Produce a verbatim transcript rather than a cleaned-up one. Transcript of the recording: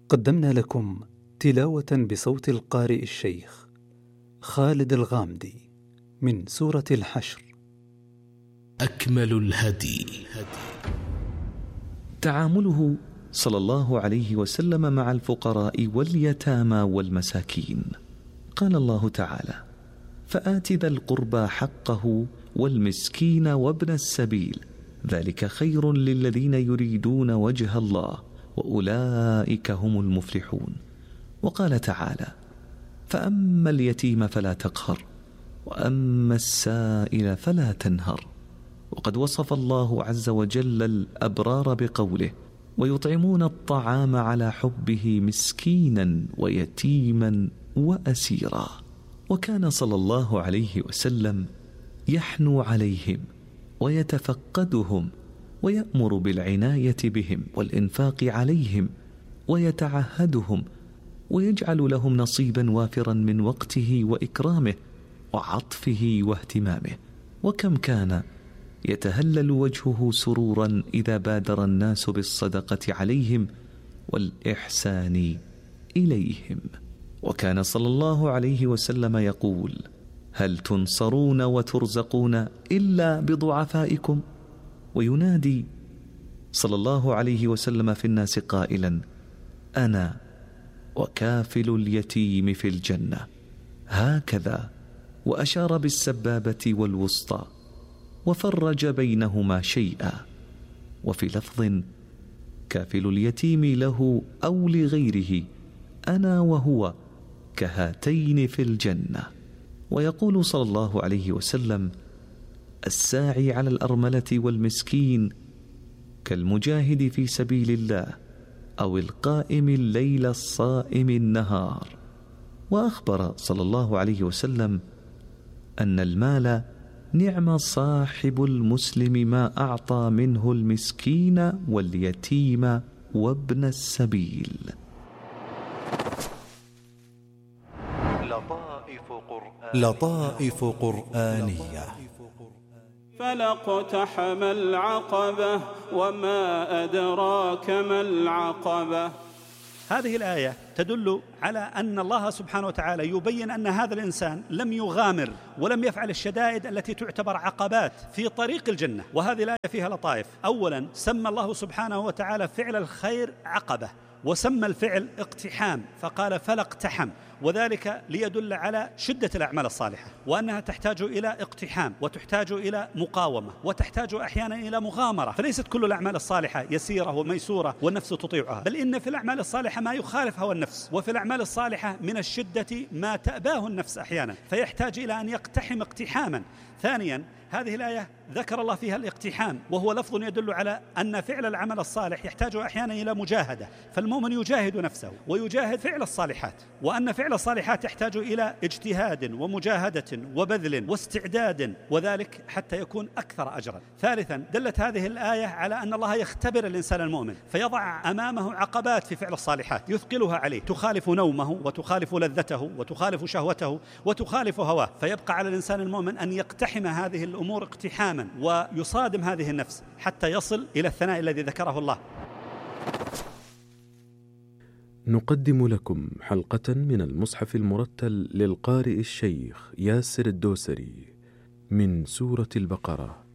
قدمنا لكم تلاوة بصوت القارئ الشيخ خالد الغامدي من سورة الحشر. أكمل الهدي. تعامله صلى الله عليه وسلم مع الفقراء واليتامى والمساكين. قال الله تعالى: فآت ذا القربى حقه والمسكين وابن السبيل ذلك خير للذين يريدون وجه الله وأولئك هم المفلحون. وقال تعالى: فأما اليتيم فلا تقهر وأما السائل فلا تنهر. وقد وصف الله عز وجل الأبرار بقوله: ويطعمون الطعام على حبه مسكينا ويتيما وأسيرا. وكان صلى الله عليه وسلم يحنو عليهم ويتفقدهم ويأمر بالعناية بهم والإنفاق عليهم ويتعهدهم ويجعل لهم نصيبا وافرا من وقته وإكرامه وعطفه واهتمامه. وكم كان يتهلل وجهه سرورا إذا بادر الناس بالصدقة عليهم والإحسان إليهم. وكان صلى الله عليه وسلم يقول: هل تنصرون وترزقون إلا بضعفائكم؟ وينادي صلى الله عليه وسلم في الناس قائلا: أنا وكافل اليتيم في الجنة. هكذا، وأشار بالسبابة والوسطى وفرج بينهما شيئا. وفي لفظ: كافل اليتيم له أو لغيره أنا وهو كهاتين في الجنة. ويقول صلى الله عليه وسلم: الساعي على الأرملة والمسكين كالمجاهد في سبيل الله أو القائم الليل الصائم النهار. وأخبر صلى الله عليه وسلم أن المال نعم صاحب المسلم ما أعطى منه المسكين واليتيم وابن السبيل. لطائف قرآنية, لطائف قرآنية. فلا اقتحم العقبة وما أدراك ما العقبة. هذه الآية تدل على أن الله سبحانه وتعالى يبين أن هذا الإنسان لم يغامر ولم يفعل الشدائد التي تعتبر عقبات في طريق الجنة. وهذه الآية فيها لطائف. أولا، سمى الله سبحانه وتعالى فعل الخير عقبة، وسمى الفعل اقتحام فقال فلا اقتحم، وذلك ليدل على شدة الأعمال الصالحة وأنها تحتاج إلى اقتحام وتحتاج إلى مقاومة وتحتاج أحيانا إلى مغامرة. فليست كل الأعمال الصالحة يسيرة وميسورة والنفس تطيعها، بل إن في الأعمال الصالحة ما يخالف هوى النفس، وفي الأعمال الصالحة من الشدة ما تأباه النفس أحيانا فيحتاج إلى أن يقتحم اقتحاما. ثانيا، هذه الآية ذكر الله فيها الاقتحام، وهو لفظ يدل على أن فعل العمل الصالح يحتاج أحيانا إلى مجاهدة، فالمؤمن يجاهد نفسه ويجاهد فعل الصالحات، وأن فعل الصالحات يحتاج إلى اجتهاد ومجاهدة وبذل واستعداد، وذلك حتى يكون أكثر أجرا. ثالثا، دلت هذه الآية على أن الله يختبر الإنسان المؤمن فيضع أمامه عقبات في فعل الصالحات يثقلها عليه، تخالف نومه وتخالف لذته وتخالف شهوته وتخالف هواه، فيبقى على الإنسان المؤمن أن يقتحم هذه الأمور اقتحاما ويصادم هذه النفس حتى يصل إلى الثناء الذي ذكره الله. نقدم لكم حلقة من المصحف المرتل للقارئ الشيخ ياسر الدوسري من سورة البقرة.